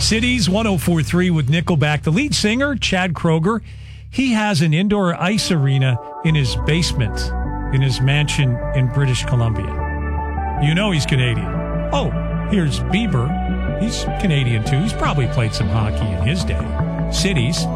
Cities 104.3 with Nickelback. The lead singer, Chad Kroeger, he has an indoor ice arena in his basement in his mansion in British Columbia. You know he's Canadian. Oh, here's Bieber. He's Canadian too. He's probably played some hockey in his day. Cities